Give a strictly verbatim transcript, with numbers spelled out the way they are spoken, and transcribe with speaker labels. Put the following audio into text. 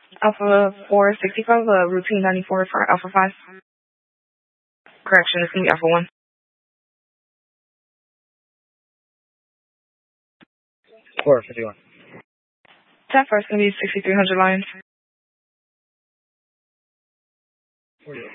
Speaker 1: Alpha four sixty-five, uh, routine ninety-four for Alpha five. Correction, it's going to be Alpha one.
Speaker 2: four fifty-one.
Speaker 1: Tap first going to be sixty-three hundred Lions.
Speaker 2: forty-eight.